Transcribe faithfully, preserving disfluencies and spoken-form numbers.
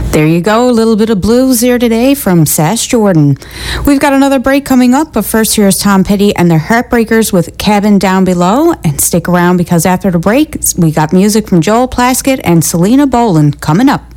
There you go, a little bit of blues here today from Sass Jordan. We've got another break coming up, but first here's Tom Petty and the Heartbreakers with Cabin Down Below. And stick around because after the break, we got music from Joel Plaskett and Selena Boland coming up.